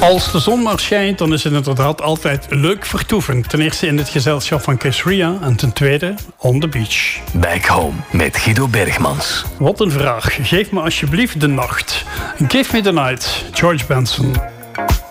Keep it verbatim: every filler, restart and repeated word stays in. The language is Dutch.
Als de zon maar schijnt, dan is het inderdaad altijd leuk vertoeven. Ten eerste in het gezelschap van Chris Ria en ten tweede on the beach. Back Home met Guido Bergmans. Wat een vraag. Geef me alsjeblieft de nacht. Give me the night, George Benson.